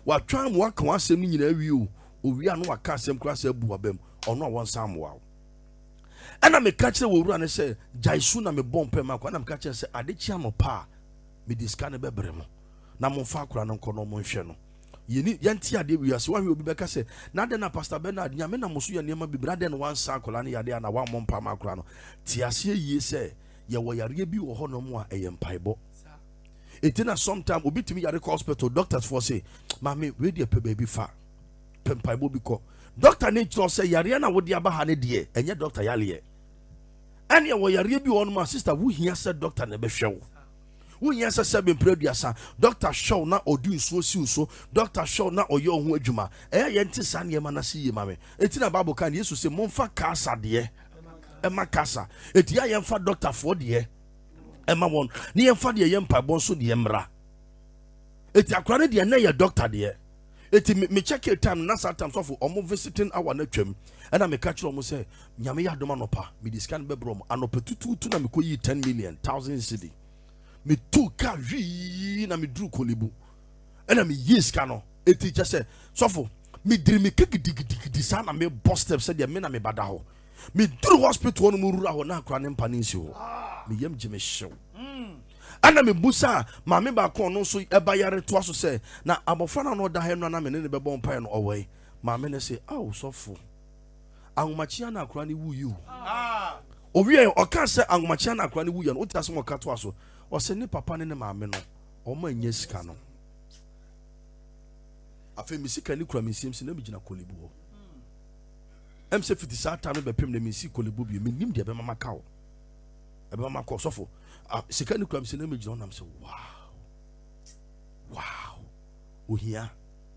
wa twa mo aka wasem ni nyina wi o wi anu aka asem kura se bu abam ono a won sam wa ana me ka kire wo wura ne se jaisu na me bompe makwa na me ka kire se adechi amopa me diska ne bebre mo na mo fa akura no nkono mo nhwe no yeni yanti ade wi ase wa hwe obi beka se na de na Pastor Bernard nyame na mo so ye nema bibra de no wansa akura ne yade na wa mompa makura no ti ase yie se ye wo yare bi wo ho no mo a eyempaibo etina sometime obi timi yare hospital doctors for say mama we dey pe baby fa pempaibo bi ko doctor ne tro say yare na wo de aba ha ne de enye doctor yale ene wo yare bi wo no ma sister wo hia say doctor ne be hwe wo hia say 7 preduasa doctor show na odu nsuo si uso doctor show na oye ho adwuma ye nti sa ne ma na si ye mame etina bible kan yesu say momfa kasa de ema kasa etia ye mfa doctor for de ema won ne ye mfa de ye mpa bon so de mra eti akra ne de na ye doctor de eti me check it time na time so for omo visiting hour na twam na me catch omo say nyame ya doma no pa me discan be bro anopa tutu na me ko yi 10 million 1000 cedi me tu ka wi na me dru kolebu na me yes ka no eti just say so for me diri me kigidi sa na me boss step say de me na me bada ho me dru hospital no mu rura ho na akra ne mpa ne nsi ho me yam jime show ana me busa ma me ba kon no so eba yare to aso se na abofra na no da he no na me ne be bon pai no owai ma me ne se aw sofo anwumachia na akra ne wuyu owie o ka se anwumachia na akra ne wuyu no uta so mo ka to aso o se ne papa ne ne ma me no o ma nya sika no afa mi sika ni kura mi sim na mi gina kolebu ho em se fiti sa ta no be pem na mi si kolebu bi mi nim de be mama ka o ebe mama ko sofo sika ni kura mi na mi gina nam se wow ohia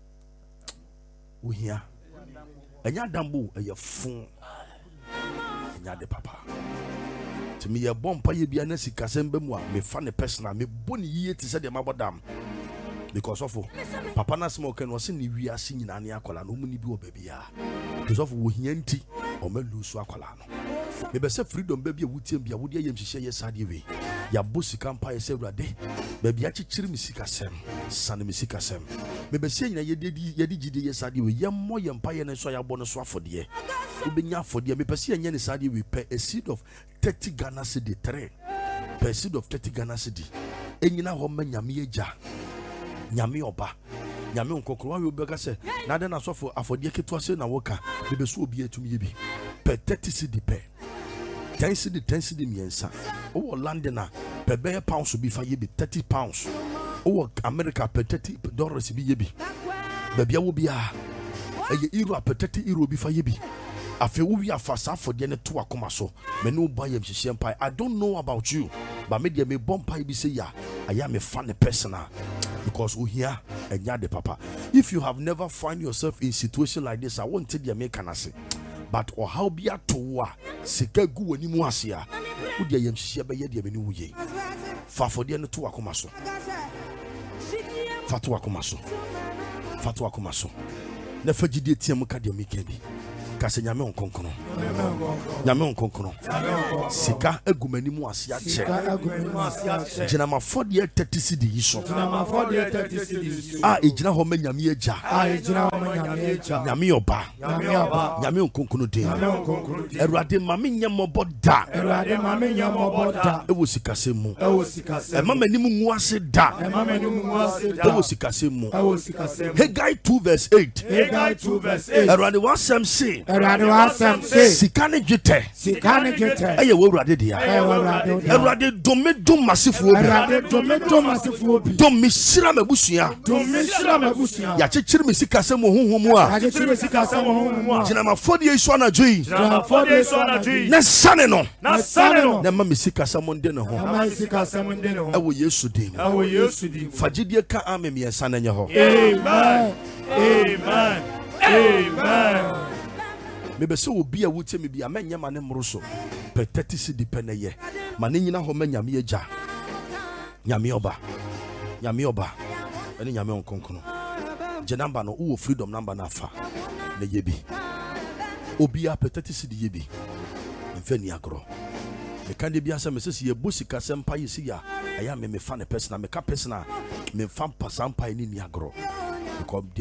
enya dambo eye fun enya de papa timi ye bompa ye bia na sika sembe mu a me fa ne personal me boni yie ti se de mabodam because of papa na smoke no se ni wi ase nyina ne akola no mu ni bi o babia because of wo hia nti o ma lusu akola no me be se freedom ba bia wutiem bia wodi ayem hihye ye sade we ya bosika mpa ye se urade babia chichiri mi sika sem sane mi sika sem me be se nyina ye di gide ye sade we ye mo ye mpa ye ne so ya bo no so afode ubenya afode me pese ye ne sade we pe a seed of 30 Ghana cedi 3 per seed of 30 Ghana cedi enyina ho ma nyame eja nyame oba nyame onkokoro wa we beka se na de na sofo afode keto ase na woka be be so obi atumi ye bi per 30 cedi per 10 cedi miensa o London per be pounds bi fa ye bi 30 pounds o America per $30 bi ye bi be bia wo bia euro per 30 euro bi fa ye bi afi wo wi afasa afode ne to akoma so me no ba yem hihye mpai. I don't know about you but me dey me bompai bi say ya aya me fa ne personal because we here enya de papa. If you have never find yourself in situation like this, I won't tell you make an say but or how be to wa sika gu wani mu ase a wo dey yem hihye be ye de me ni wo ye fa afode ne to akoma so fa to akoma so na fagide tiam ka de me ka bi kase nyame onkonkono sika agumani mu ase ache jina mafode 30 cedi yiso ejina ho ma nyame eja nyame oba nyame onkonkono den erade mame nyamobo da ewo sikase mu mama ni mu ase da ewo sikase mu Haggai 2 verse 8 erade wasem say Sikane jete eye wo urade dia urade dom masifo obi dom misira mabusua ya chichiri misika se mo honhomu a jina mafodi yesu anadui na sane no na ma misika se mo nde ne ho ewo yesu dim fagidie ka amem yensa na nye ho amen mebe se obi a wutie me bia menye ma ne mroso per 30 cedi pene ye ma ne nyina ho ma nyame eja nyame oba ene nyame onkonkono je number no wo freedom number na fa na ye bi obi a per 30 cedi ye bi mfani agro me kan de bia se me se ye bosika sempa ye si ya aya me fa ne personal me ka personal me fa pasampa ni agro because